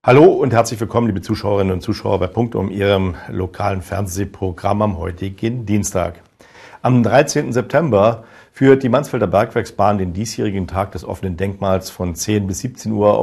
Hallo und herzlich willkommen, liebe Zuschauerinnen und Zuschauer bei Punktum, Ihrem lokalen Fernsehprogramm am heutigen Dienstag. Am 13. September führt die Mansfelder Bergwerksbahn den diesjährigen Tag des offenen Denkmals von 10 bis 17 Uhr